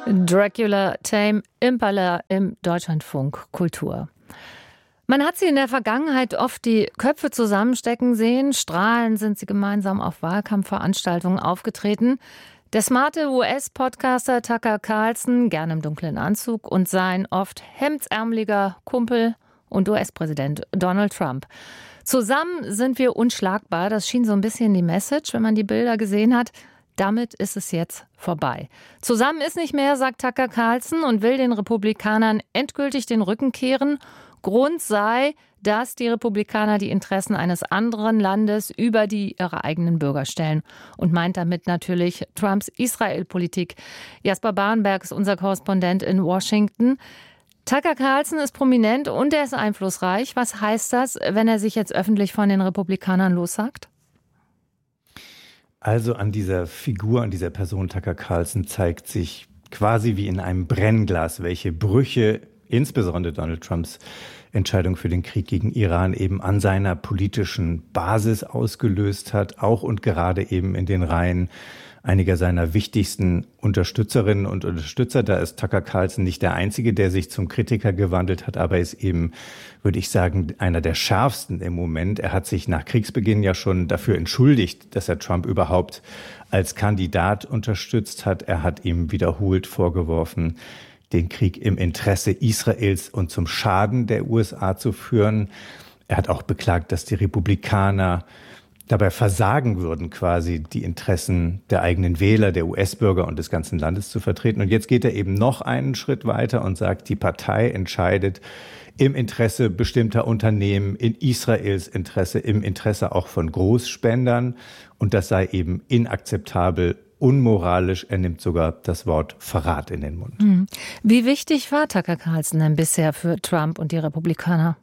Dracula Tame Impala im Deutschlandfunk Kultur. Man hat sie in der Vergangenheit oft die Köpfe zusammenstecken sehen. Strahlend sind sie gemeinsam auf Wahlkampfveranstaltungen aufgetreten. Der smarte US-Podcaster Tucker Carlson, gerne im dunklen Anzug, und sein oft hemdsärmeliger Kumpel und US-Präsident Donald Trump. Zusammen sind wir unschlagbar. Das schien so ein bisschen die Message, wenn man die Bilder gesehen hat. Damit ist es jetzt vorbei. Zusammen ist nicht mehr, sagt Tucker Carlson und will den Republikanern endgültig den Rücken kehren. Grund sei, dass die Republikaner die Interessen eines anderen Landes über die ihrer eigenen Bürger stellen und meint damit natürlich Trumps Israel-Politik. Jasper Barnberg ist unser Korrespondent in Washington. Tucker Carlson ist prominent und er ist einflussreich. Was heißt das, wenn er sich jetzt öffentlich von den Republikanern lossagt? Also an dieser Figur, an dieser Person Tucker Carlson zeigt sich quasi wie in einem Brennglas, welche Brüche insbesondere Donald Trumps Entscheidung für den Krieg gegen Iran eben an seiner politischen Basis ausgelöst hat, auch und gerade eben in den Reihen einiger seiner wichtigsten Unterstützerinnen und Unterstützer. Da ist Tucker Carlson nicht der Einzige, der sich zum Kritiker gewandelt hat, aber ist eben, würde ich sagen, einer der schärfsten im Moment. Er hat sich nach Kriegsbeginn ja schon dafür entschuldigt, dass er Trump überhaupt als Kandidat unterstützt hat. Er hat ihm wiederholt vorgeworfen, den Krieg im Interesse Israels und zum Schaden der USA zu führen. Er hat auch beklagt, dass die Republikaner dabei versagen würden, quasi die Interessen der eigenen Wähler, der US-Bürger und des ganzen Landes zu vertreten. Und jetzt geht er eben noch einen Schritt weiter und sagt, die Partei entscheidet im Interesse bestimmter Unternehmen, in Israels Interesse, im Interesse auch von Großspendern. Und das sei eben inakzeptabel, unmoralisch. Er nimmt sogar das Wort Verrat in den Mund. Wie wichtig war Tucker Carlson denn bisher für Trump und die Republikaner?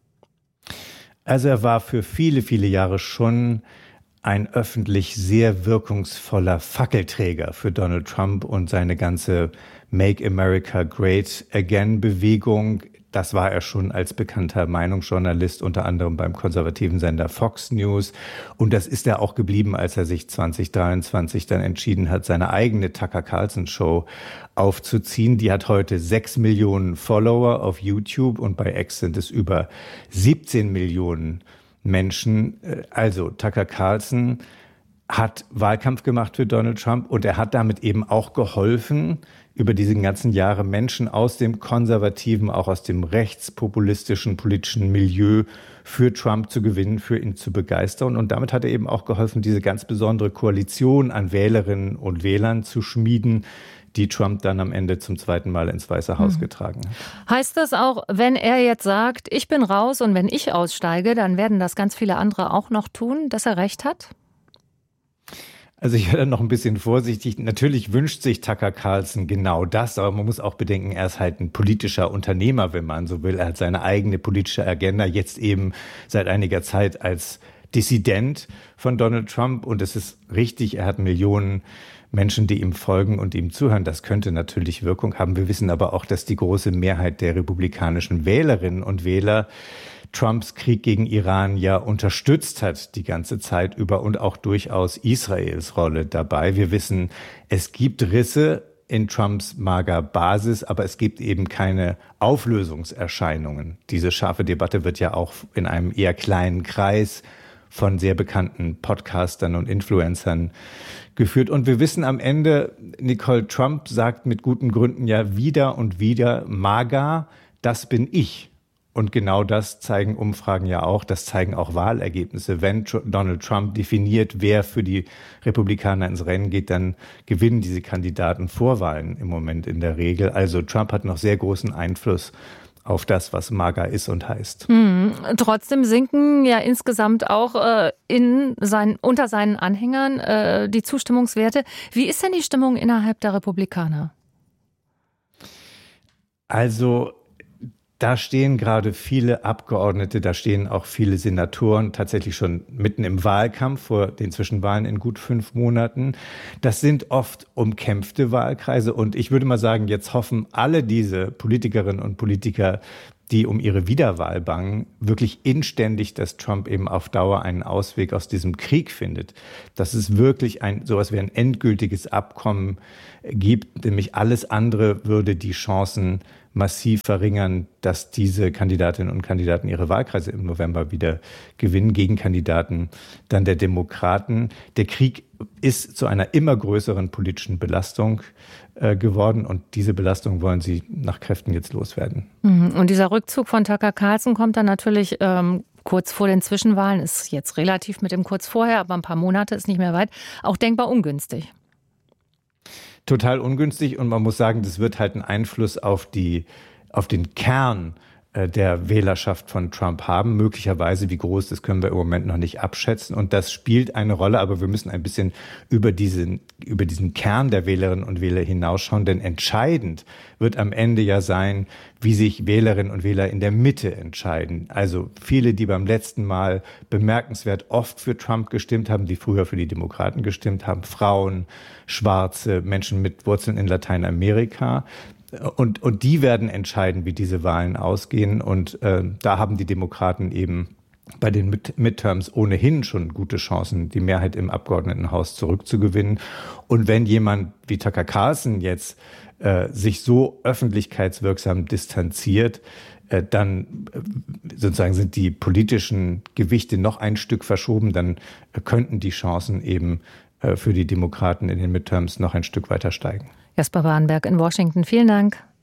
Also er war für viele, viele Jahre schon ein öffentlich sehr wirkungsvoller Fackelträger für Donald Trump und seine ganze Make America Great Again Bewegung. Das war er schon als bekannter Meinungsjournalist, unter anderem beim konservativen Sender Fox News. Und das ist er auch geblieben, als er sich 2023 dann entschieden hat, seine eigene Tucker Carlson Show aufzuziehen. Die hat heute 6 Millionen Follower auf YouTube und bei X sind es über 17 Millionen Menschen. Also Tucker Carlson hat Wahlkampf gemacht für Donald Trump und er hat damit eben auch geholfen, über diese ganzen Jahre Menschen aus dem konservativen, auch aus dem rechtspopulistischen politischen Milieu für Trump zu gewinnen, für ihn zu begeistern. Und damit hat er eben auch geholfen, diese ganz besondere Koalition an Wählerinnen und Wählern zu schmieden, die Trump dann am Ende zum zweiten Mal ins Weiße Haus getragen hat. Heißt das auch, wenn er jetzt sagt, ich bin raus und wenn ich aussteige, dann werden das ganz viele andere auch noch tun, dass er recht hat? Also ich werde noch ein bisschen vorsichtig. Natürlich wünscht sich Tucker Carlson genau das, aber man muss auch bedenken, er ist halt ein politischer Unternehmer, wenn man so will. Er hat seine eigene politische Agenda, jetzt eben seit einiger Zeit als Dissident von Donald Trump. Und es ist richtig, er hat Millionen Menschen, die ihm folgen und ihm zuhören. Das könnte natürlich Wirkung haben. Wir wissen aber auch, dass die große Mehrheit der republikanischen Wählerinnen und Wähler Trumps Krieg gegen Iran ja unterstützt hat die ganze Zeit über und auch durchaus Israels Rolle dabei. Wir wissen, es gibt Risse in Trumps mager Basis, aber es gibt eben keine Auflösungserscheinungen. Diese scharfe Debatte wird ja auch in einem eher kleinen Kreis von sehr bekannten Podcastern und Influencern geführt. Und wir wissen am Ende, Nicole, Trump sagt mit guten Gründen ja wieder und wieder, MAGA, das bin ich. Und genau das zeigen Umfragen ja auch, das zeigen auch Wahlergebnisse. Wenn Donald Trump definiert, wer für die Republikaner ins Rennen geht, dann gewinnen diese Kandidaten Vorwahlen im Moment in der Regel. Also Trump hat noch sehr großen Einfluss auf das, was MAGA ist und heißt. Trotzdem sinken ja insgesamt auch unter seinen Anhängern die Zustimmungswerte. Wie ist denn die Stimmung innerhalb der Republikaner? Also da stehen gerade viele Abgeordnete, da stehen auch viele Senatoren tatsächlich schon mitten im Wahlkampf vor den Zwischenwahlen in gut 5 Monaten. Das sind oft umkämpfte Wahlkreise und ich würde mal sagen, jetzt hoffen alle diese Politikerinnen und Politiker, die um ihre Wiederwahl bangen, wirklich inständig, dass Trump eben auf Dauer einen Ausweg aus diesem Krieg findet. Dass es wirklich sowas wie ein endgültiges Abkommen gibt, nämlich alles andere würde die Chancen massiv verringern, dass diese Kandidatinnen und Kandidaten ihre Wahlkreise im November wieder gewinnen, Gegenkandidaten dann der Demokraten. Der Krieg ist zu einer immer größeren politischen Belastung geworden und diese Belastung wollen sie nach Kräften jetzt loswerden. Und dieser Rückzug von Tucker Carlson kommt dann natürlich kurz vor den Zwischenwahlen, ist jetzt relativ mit dem kurz vorher, aber ein paar Monate ist nicht mehr weit, auch denkbar ungünstig. Total ungünstig und man muss sagen, das wird halt einen Einfluss auf den Kern der Wählerschaft von Trump haben. Möglicherweise, wie groß, das können wir im Moment noch nicht abschätzen. Und das spielt eine Rolle, aber wir müssen ein bisschen über diesen Kern der Wählerinnen und Wähler hinausschauen. Denn entscheidend wird am Ende ja sein, wie sich Wählerinnen und Wähler in der Mitte entscheiden. Also viele, die beim letzten Mal bemerkenswert oft für Trump gestimmt haben, die früher für die Demokraten gestimmt haben, Frauen, Schwarze, Menschen mit Wurzeln in Lateinamerika. Und die werden entscheiden, wie diese Wahlen ausgehen. Und da haben die Demokraten eben bei den Midterms ohnehin schon gute Chancen, die Mehrheit im Abgeordnetenhaus zurückzugewinnen. Und wenn jemand wie Tucker Carlson jetzt sich so öffentlichkeitswirksam distanziert, dann sozusagen sind die politischen Gewichte noch ein Stück verschoben, dann könnten die Chancen eben für die Demokraten in den Midterms noch ein Stück weiter steigen. Jasper Badenberg in Washington, vielen Dank.